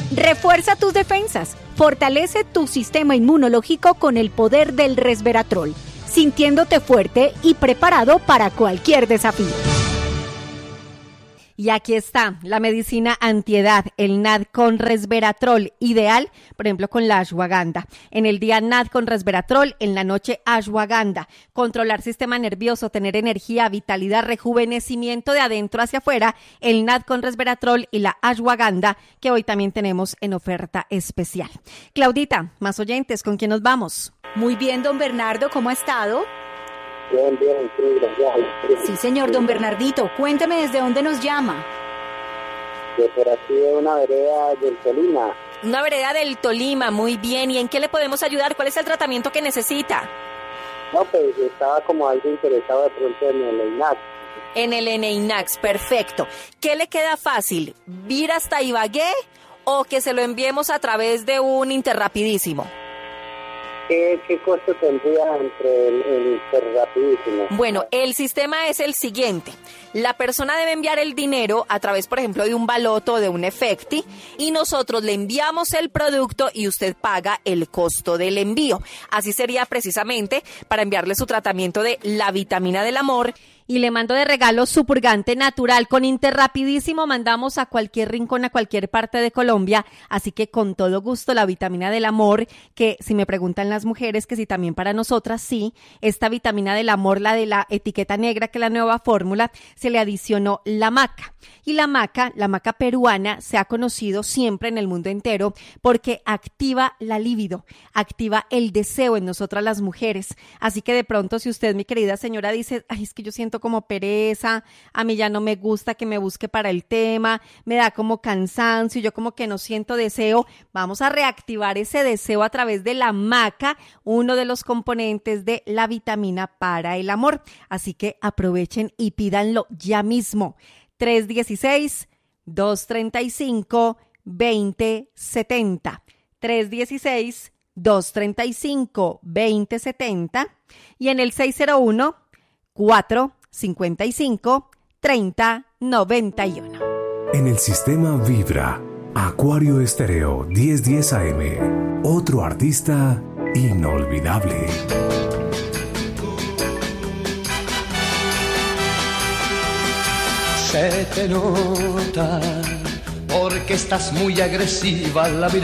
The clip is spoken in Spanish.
Refuerza tus defensas. Fortalece tu sistema inmunológico con el poder del resveratrol, sintiéndote fuerte y preparado para cualquier desafío. Y aquí está la medicina antiedad, el NAD con resveratrol, ideal, por ejemplo, con la ashwagandha. En el día NAD con resveratrol, en la noche ashwagandha. Controlar sistema nervioso, tener energía, vitalidad, rejuvenecimiento de adentro hacia afuera, el NAD con resveratrol y la ashwagandha, que hoy también tenemos en oferta especial. Claudita, más oyentes, ¿con quién nos vamos? Muy bien, don Bernardo, ¿cómo ha estado? Bien, sí, gracias. Sí, señor, don Bernardito, cuénteme desde dónde nos llama. De por aquí de una vereda del Tolima. Una vereda del Tolima, muy bien. ¿Y en qué le podemos ayudar? ¿Cuál es el tratamiento que necesita? No, pues estaba como algo interesado de pronto en el ENAX. En el ENAX, perfecto. ¿Qué le queda fácil? ¿Ir hasta Ibagué o que se lo enviemos a través de un Interrapidísimo? ¿Qué costo tendría entre el Interrapidísimo? Bueno, el sistema es el siguiente. La persona debe enviar el dinero a través, por ejemplo, de un baloto o de un efecti y nosotros le enviamos el producto y usted paga el costo del envío. Así sería precisamente para enviarle su tratamiento de la vitamina del amor. Y le mando de regalo su purgante natural. Con Interrapidísimo mandamos a cualquier rincón, a cualquier parte de Colombia. Así que con todo gusto la vitamina del amor, que si me preguntan las mujeres, que si también para nosotras, sí. Esta vitamina del amor, la de la etiqueta negra, que es la nueva fórmula, se le adicionó la maca. Y la maca peruana, se ha conocido siempre en el mundo entero porque activa la libido, activa el deseo en nosotras las mujeres. Así que de pronto, si usted, mi querida señora, dice, ay, es que yo siento como pereza, a mí ya no me gusta que me busque para el tema, me da como cansancio, yo como que no siento deseo, vamos a reactivar ese deseo a través de la maca, uno de los componentes de la vitamina para el amor. Así que aprovechen y pídanlo ya mismo. 316-235-2070. 316-235-2070 y en el 601-455-3091. En el sistema Vibra, Acuario Estéreo 1010 AM. Otro artista inolvidable. Se te nota porque estás muy agresiva, la